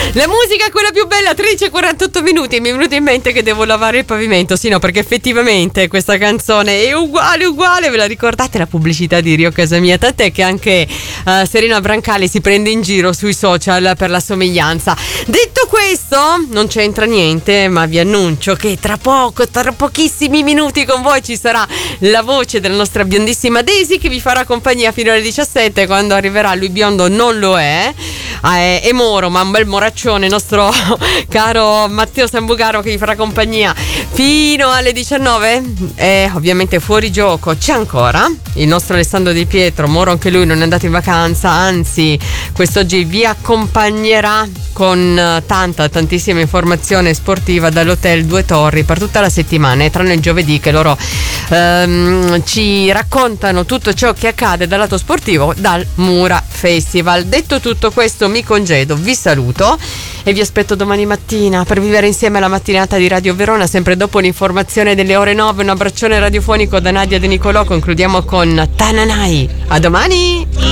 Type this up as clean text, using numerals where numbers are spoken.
La musica è quella più bella, 13:48 minuti e mi è venuto in mente che devo lavare il pavimento. Sì, no, perché effettivamente questa canzone è uguale, ve la ricordate la pubblicità di Rio Casa Mia? Tant'è che anche Serena Brancali si prende in giro sui social per la somiglianza. Detto questo, non c'entra niente, ma vi annuncio che tra pochissimi minuti con voi ci sarà la voce della nostra biondissima Daisy che vi farà compagnia fino alle 17. Quando arriverà lui biondo non lo è Moro, ma un bel moraccione, il nostro caro Matteo Sambugaro che vi farà compagnia fino alle 19. E ovviamente fuori gioco c'è ancora il nostro Alessandro Di Pietro. Moro anche lui non è andato in vacanza, anzi quest'oggi vi accompagnerà con tantissima informazione sportiva dall'Hotel Due Torri per tutta la settimana, tranne il giovedì che loro ci raccontano tutto ciò che accade dal lato sportivo dal Mura Festival. Detto tutto questo mi congedo, vi saluto e vi aspetto domani mattina per vivere insieme la mattinata di Radio Verona, sempre dopo l'informazione delle ore 9. Un abbraccione radiofonico da Nadia De Nicolò. Concludiamo con Tananai. A domani.